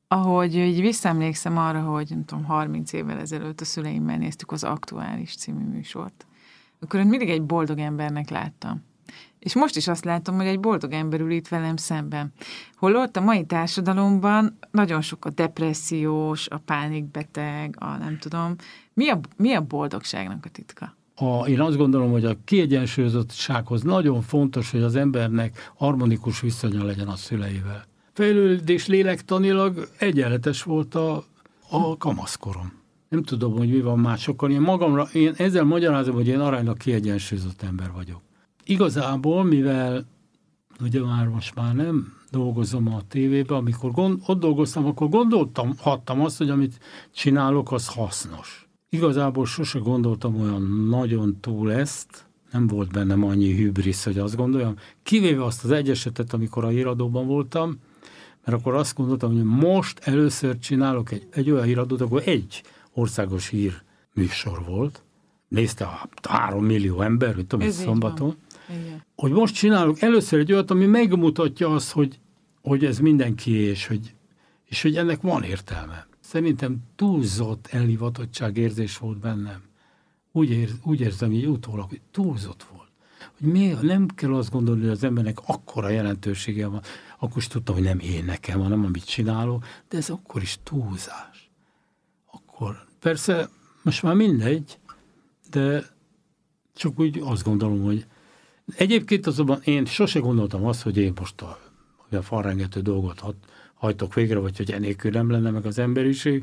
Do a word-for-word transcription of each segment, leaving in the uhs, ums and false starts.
ahogy így visszaemlékszem arra, hogy nem tudom, harminc évvel ezelőtt a szüleimmel néztük az Aktuális című műsort, akkor mindig egy boldog embernek láttam. És most is azt látom, hogy egy boldog ember ül itt velem szemben. Holott a mai társadalomban nagyon sok a depressziós, a pánikbeteg, a nem tudom. Mi a, mi a boldogságnak a titka? A, én azt gondolom, hogy a kiegyensúlyozottsághoz nagyon fontos, hogy az embernek harmonikus viszonya legyen a szüleivel. Fejlődés lélektanilag egyenletes volt a, a kamaszkorom. Nem tudom, hogy mi van másokkal. Én magamra, én ezzel magyarázom, hogy én aránylag kiegyensúlyozott ember vagyok. Igazából, mivel ugye már most már nem dolgozom a tévében, amikor gond, ott dolgoztam, akkor gondoltam, hattam azt, hogy amit csinálok, az hasznos. Igazából sose gondoltam olyan nagyon túl ezt, nem volt bennem annyi hübrisz, hogy azt gondoljam, kivéve azt az egy esetet, amikor a híradóban voltam, mert akkor azt gondoltam, hogy most először csinálok egy, egy olyan híradót, akkor egy országos hír műsor volt. Nézte a három millió ember, hogy tudom, szombaton. Hogy most csinálok először egy olyat, ami megmutatja azt, hogy, hogy ez mindenki, és hogy, és hogy ennek van értelme. Szerintem túlzott elhivatottság érzés volt bennem. Úgy, ér, úgy érzem így utólag, hogy túlzott volt. Hogy miért nem kell azt gondolni, hogy az embernek akkora jelentősége van. Akkor is tudtam, hogy nem én nekem, hanem amit csinálok, de ez akkor is túlzás. Akkor persze most már mindegy, de csak úgy azt gondolom, hogy egyébként azonban én sose gondoltam azt, hogy én most a, a falrengető dolgot hat, hajtok végre, vagy hogy enélkül nem lenne meg az emberiség.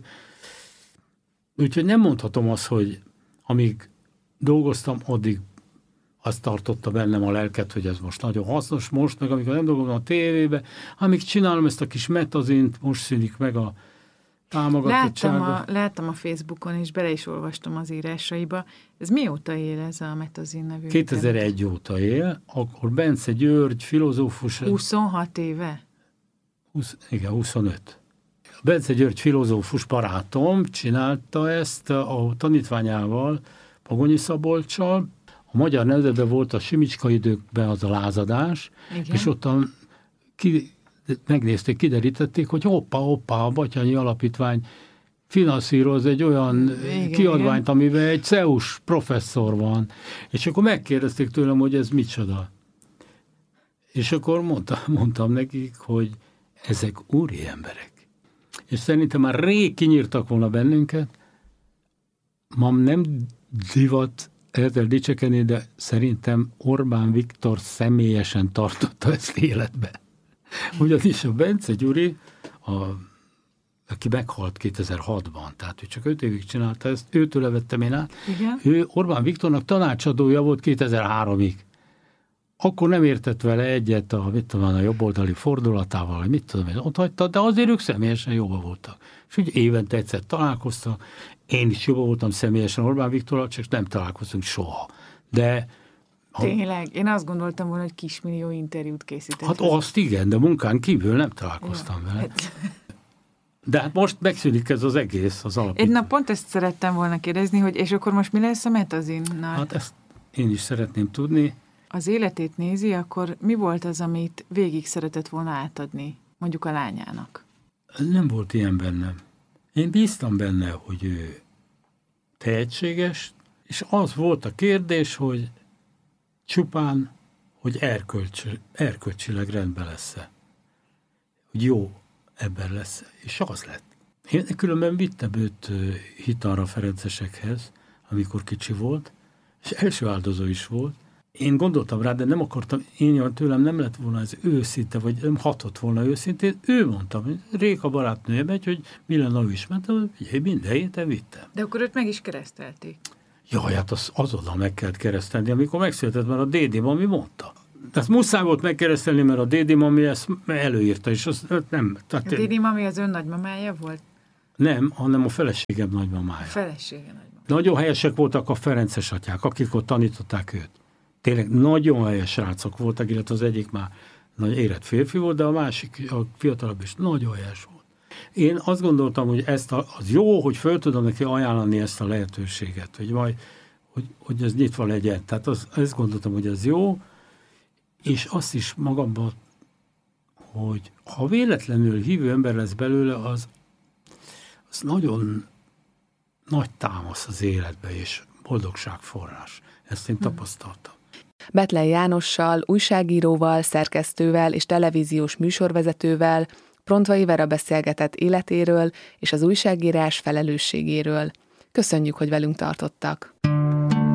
Úgyhogy nem mondhatom azt, hogy amíg dolgoztam, addig azt tartotta bennem a lelket, hogy ez most nagyon hasznos most, meg amikor nem dolgozom a tévébe, amíg csinálom ezt a kis metazint, most szűnik meg a támogatottsága. Láttam a, láttam a Facebookon, és bele is olvastam az írásaiba. Ez mióta él ez a metazin nevű? kétezer-egy óta él, akkor Bence György, filozófus... huszonhat éve? húsz, igen, huszonöt. Bence György filozófus barátom csinálta ezt a tanítványával, Pagonyi Szabolccsal. A Magyar Nemzetben volt a Simicska időkben az a lázadás, igen. És ottan ki, megnézték, kiderítették, hogy hoppá, hoppá, a Batthyány Alapítvány finanszíroz egy olyan igen, kiadványt, igen. Amiben egy cé e u-s professzor van. És akkor megkérdezték tőlem, hogy ez micsoda. És akkor mondta, mondtam nekik, hogy ezek úri emberek. És szerintem már rég kinyírtak volna bennünket. Ma nem divat ezzel dicsekedni, de szerintem Orbán Viktor személyesen tartotta ezt életbe. Ugyanis a Bence Gyuri, a, aki meghalt kétezer-hatban, tehát ő csak öt évig csinálta ezt, őtől vettem én át. Igen. Ő Orbán Viktornak tanácsadója volt kétezer-háromig. Akkor nem értett vele egyet a, mit tudom, a jobboldali fordulatával, vagy mit tudom, ott hagyta, de azért ők személyesen jobban voltak. És úgy évente egyszer találkoztak, én is jobban voltam személyesen Orbán Viktorral, csak nem találkoztunk soha. De... Tényleg, én azt gondoltam volna, hogy kismillió interjút készített. Hát azt igen, de munkán kívül nem találkoztam ja, vele. Hát... De hát most megszűnik ez az egész, az alapítvány. Én na pont ezt szerettem volna kérdezni, hogy és akkor most mi lesz a metazinnal? Hát ezt én is szeretném tudni. Az életét nézi, akkor mi volt az, amit végig szeretett volna átadni, mondjuk a lányának? Nem volt ilyen bennem. Én bíztam benne, hogy ő tehetséges, és az volt a kérdés, hogy csupán, hogy erkölcs, erkölcsileg rendben lesz-e. Hogy jó ember lesz. És az lett. Én különben vittem őt Hitanra Ferencesekhez, amikor kicsi volt, és első áldozó is volt. Én gondoltam rá, de nem akartam, én tőlem nem lett volna ez őszinte, vagy nem hatott volna őszintén. Ő mondta, hogy Réka barátnője megy, hogy Milena ő is ment, hogy minden héten vittem. De akkor őt meg is keresztelték. Jaj, hát az, azonnal meg kellett keresztelni, amikor megszületett, mert a Dédi mami mondta. Tehát muszáj volt megkeresztelni, mert a Dédi mami ezt előírta, és az nem. Tehát a Dédi mami az ön nagymamája volt? Nem, hanem a feleségem nagymamája. A felesége nagymamája. Nagyon helyesek voltak a Ferences atyák, akik ott tanították őt. Tényleg nagyon helyes srácok voltak, illetve az egyik már nagy érett férfi volt, de a másik, a fiatalabb is nagyon helyes volt. Én azt gondoltam, hogy ezt a, az jó, hogy föl tudom neki ajánlani ezt a lehetőséget, hogy majd, hogy, hogy ez nyitva legyen. Tehát az, ezt gondoltam, hogy ez jó, és azt is magamban, hogy ha véletlenül hívő ember lesz belőle, az az nagyon nagy támasz az életbe, és boldogság forrás. Ezt én tapasztaltam. Bethlen Jánossal, újságíróval, szerkesztővel és televíziós műsorvezetővel Prontvai Vera beszélgetett életéről és az újságírás felelősségéről. Köszönjük, hogy velünk tartottak!